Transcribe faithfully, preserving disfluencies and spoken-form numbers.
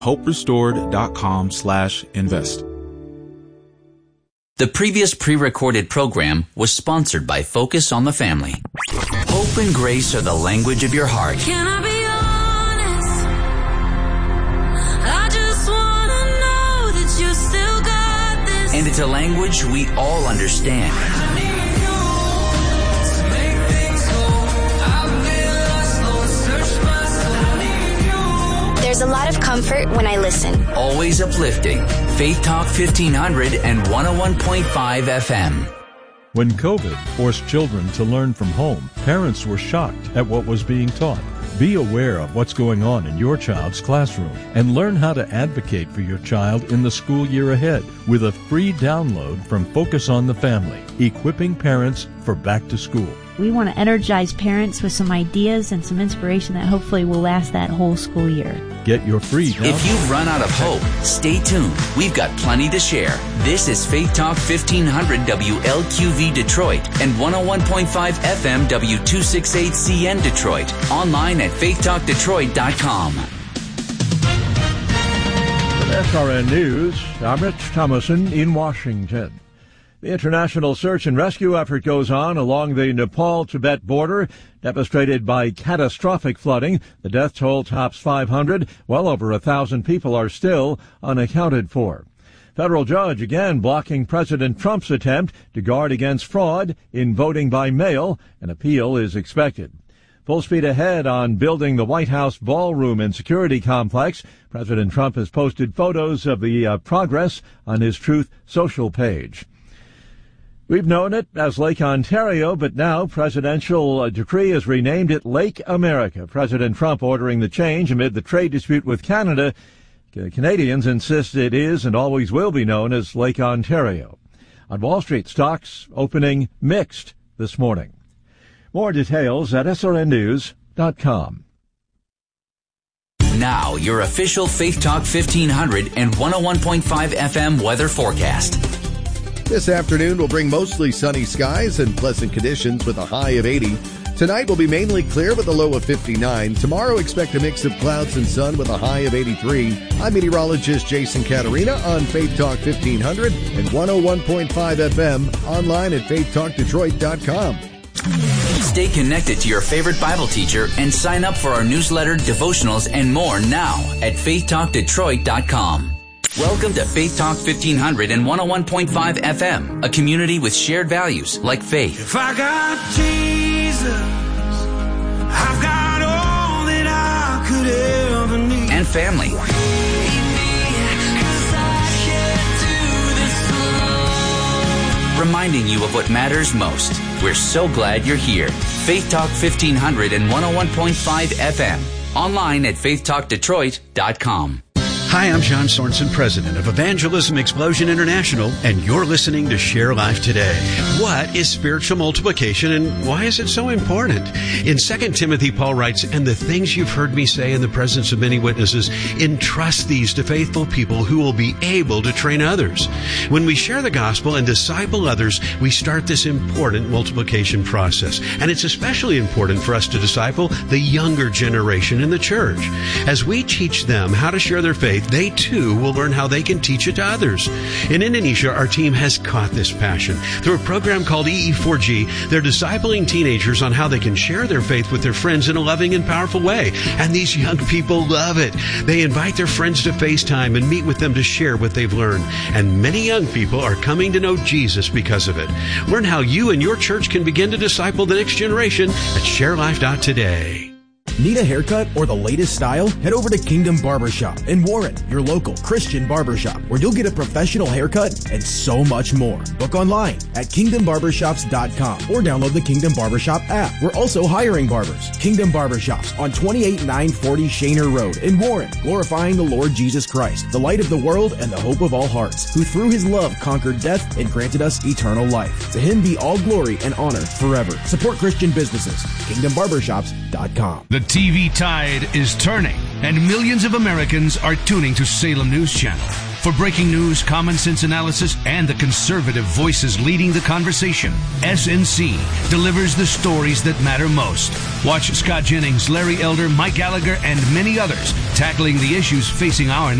hoperestored.com slash invest. The previous pre-recorded program was sponsored by Focus on the Family. Hope and grace are the language of your heart. Can I be honest? I just want to know that you still got this. And it's a language we all understand. There's a lot of comfort when I listen. Always uplifting. Faith Talk fifteen hundred and one oh one point five F M. When COVID forced children to learn from home, parents were shocked at what was being taught. Be aware of what's going on in your child's classroom and learn how to advocate for your child in the school year ahead with a free download from Focus on the Family, equipping parents for back to school. We want to energize parents with some ideas and some inspiration that hopefully will last that whole school year. Get your free download. If you've run out of hope, stay tuned. We've got plenty to share. This is Faith Talk fifteen hundred W L Q V Detroit and one oh one point five F M W two sixty-eight C N Detroit. Online at faith talk detroit dot com. With S R N News, I'm Rich Thomason in Washington. The international search and rescue effort goes on along the Nepal-Tibet border, devastated by catastrophic flooding. The death toll tops five hundred. Well over a thousand people are still unaccounted for. Federal judge again blocking President Trump's attempt to guard against fraud in voting by mail. An appeal is expected. Full speed ahead on building the White House ballroom and security complex. President Trump has posted photos of the uh, progress on his Truth Social page. We've known it as Lake Ontario, but now presidential decree has renamed it Lake America. President Trump ordering the change amid the trade dispute with Canada. Canadians insist it is and always will be known as Lake Ontario. On Wall Street, stocks opening mixed this morning. More details at S R N news dot com. Now, your official Faith Talk fifteen hundred and one oh one point five F M weather forecast. This afternoon will bring mostly sunny skies and pleasant conditions with a high of eighty. Tonight will be mainly clear with a low of fifty-nine. Tomorrow expect a mix of clouds and sun with a high of eighty-three. I'm meteorologist Jason Caterina on Faith Talk fifteen hundred and one oh one point five F M, online at faith talk detroit dot com. Stay connected to your favorite Bible teacher and sign up for our newsletter, devotionals, and more now at faith talk detroit dot com. Welcome to Faith Talk fifteen hundred and one oh one point five F M, a community with shared values like faith. If I got Jesus, I've got all that I could ever need. And family. Reminding you of what matters most. We're so glad you're here. Faith Talk fifteen hundred and one oh one point five F M. Online at faith talk detroit dot com. Hi, I'm John Sorensen, president of Evangelism Explosion International, and you're listening to Share Life Today. What is spiritual multiplication, and why is it so important? In Second Timothy, Paul writes, "And the things you've heard me say in the presence of many witnesses, entrust these to faithful people who will be able to train others." When we share the gospel and disciple others, we start this important multiplication process. And it's especially important for us to disciple the younger generation in the church. As we teach them how to share their faith, they too will learn how they can teach it to others. In Indonesia, our team has caught this passion. Through a program called E E four G, they're discipling teenagers on how they can share their faith with their friends in a loving and powerful way. And these young people love it. They invite their friends to FaceTime and meet with them to share what they've learned. And many young people are coming to know Jesus because of it. Learn how you and your church can begin to disciple the next generation at share life dot today. Need a haircut or the latest style? Head over to Kingdom Barbershop in Warren, your local Christian barbershop, where you'll get a professional haircut and so much more. Book online at kingdom barbershops dot com or download the Kingdom Barbershop app. We're also hiring barbers. Kingdom Barbershops on twenty-eight nine forty Shaner Road in Warren, glorifying the Lord Jesus Christ, the light of the world and the hope of all hearts, who through his love conquered death and granted us eternal life. To him be all glory and honor forever. Support Christian businesses. kingdom barbershops dot com. The T V tide is turning, and millions of Americans are tuning to Salem News Channel. For breaking news, common sense analysis, and the conservative voices leading the conversation, S N C delivers the stories that matter most. Watch Scott Jennings, Larry Elder, Mike Gallagher, and many others tackling the issues facing our nation.